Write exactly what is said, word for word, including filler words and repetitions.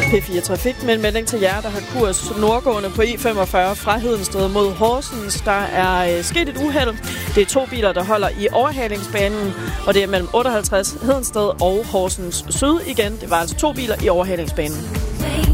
P fire Trafik med en melding til jer, der har kurs nordgående på E femogfyrre fra Hedensted mod Horsens. Der er øh, sket et uheld. Det er to biler, der holder i overhalingsbanen, og det er mellem otteoghalvtreds Hedensted og Horsens Syd igen. Det var altså to biler i overhalingsbanen.